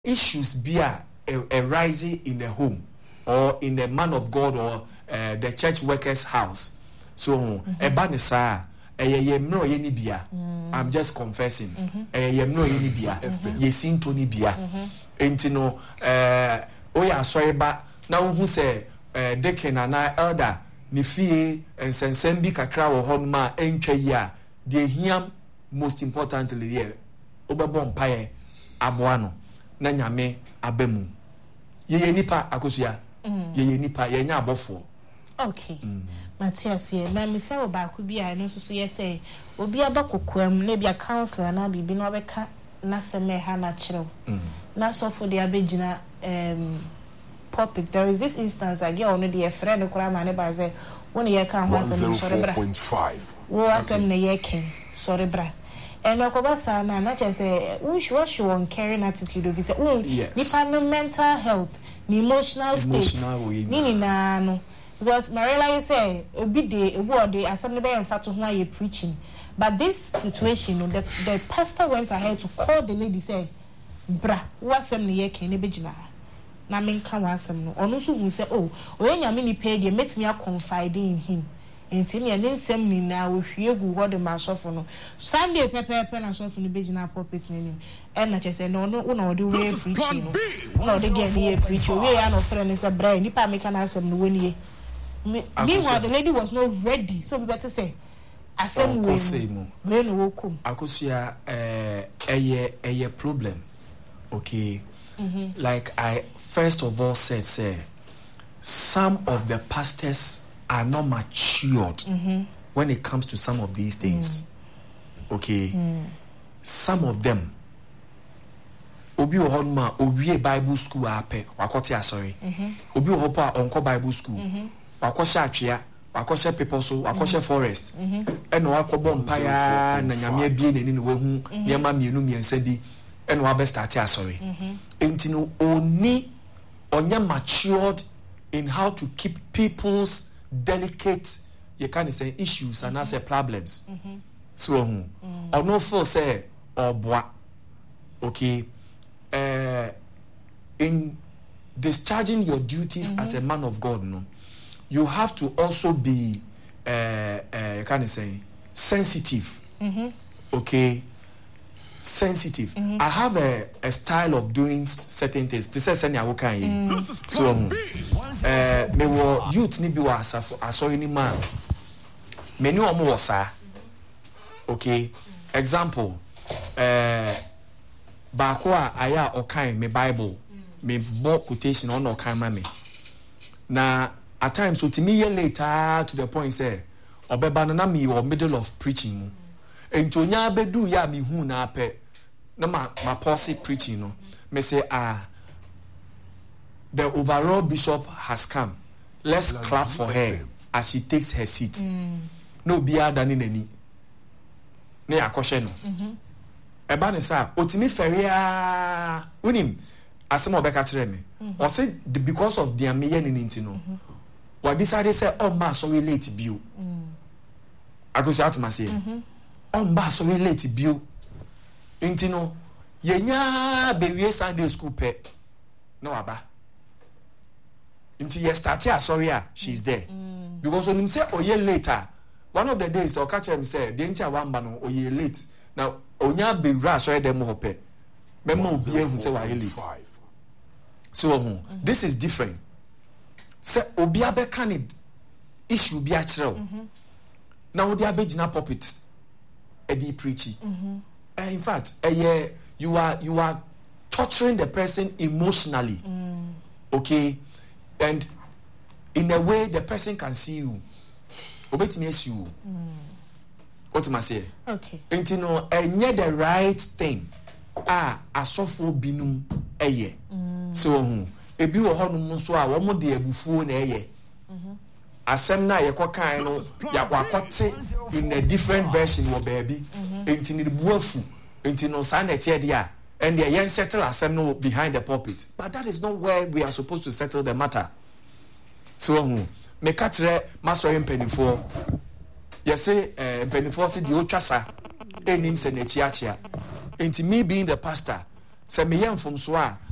issues be arising in the home or in the man of God or the church worker's house. So ebanisa yemno ye ni bia. I'm just confessing. Yemno ye ni bia. Yesin to ni bia. Enti no oya sorry ba na hu say deacon na elder ni fie ensensem bi kakra wo hon ma entwa yi a de hiam most importantly here obebo mpaye aboa no na nyame abemu ye nipa akosua ye nipa ye nya abofo. Okay. Matthias here na me say obaako bi a no so ye say obi abakokoam na bia counselor na bibi no obeka na seme ha na kirew na so for the abegina pulpit. There is this instance again on the friend okura ma ne ba say when ye kan ho asem sorry bra 104.5 wo asem na ye ken sorry bra and okobasa na say we should on caring attitude of say nipa no mental health ni emotional state ni na no because Marilla you say obi dey word dey asem ne be mfa to ho aye preaching, but this situation the pastor went ahead to call the lady say bra wasem ne ye ken ne begina na men kan wasem no ono so hu say oyanyame ni pay dey met me a confide in him enti me ne nsem ni na wo hwie gu ho de ma sofo no Sunday pepe na sofo no begina pulpit ni and na chese no una odi we preaching no una odi get here preach we ya no friend say bra ni pa me kan asem no woni meanwhile the lady was not ready, so we better say asem we no wokum akosia a problem. Okay. Like I first of all said, say some of the pastors are not matured when it comes to some of these things. Okay. Some of them obi ohonma owie Bible school ape wakote sorry obi ohopa onko Bible school wakosha atwea wakosha people so wakosha forest eno wakobo mpaya na nyame abie nani no wahu niam mienu miensa bi eno wa best start sorry enti no oni onya matured in how to keep people's delicate you can say issues and as problems so ono feel say oboa. Okay. In discharging your duties as a man of God, no, you have to also be can I say sensitive. Okay, sensitive. I have a style of doing certain things. This is any awokan. So me wo youth ni bi wa asafo asori ni man. Me ni omo wosa. Okay, example. Baako aya okan me Bible me more quotation on okan ma me na at times so to me year later to the point say obeba na me or middle of preaching entonya bedu ya me hu na ape na ma pause preaching no me say the overall bishop has come, let's clap for her as she takes her seat. No bia than in any ne akoshe no eba ne sa otimi feria unim asem obeka kire me o say because of their meyen in intino we decided say ma so late bio agosi atma say ma so late bio intino yenya bewie Sunday school pe no aba inti ye start here sorry she's there because when him say oye later one of the days o catch him say the enti awamba no oye late now onya be sorry dem hope memo obi ehun say wa late so this is different. Say obi abeka ne issue bi a kirew now odi abegina pulpit e dey preachy in fact you are torturing the person emotionally. Okay, and in a way the person can see you obetimi issue what am I say? Okay. And you know, enye the right thing. Asofo binum eye. So ebi wo honum so a wo mo de abufuo na eye. Asem na ye kokan no ya kwakote in a different version wo baby. Enti ni buafu. Enti no sa na tie dia and the yen settle asem no behind the pulpit. But that is not where we are supposed to settle the matter. So me katre masori mpenifo. Yes, mpenifo se di otwasa enim se na chiachia. Enti me being the pastor, say me yam from so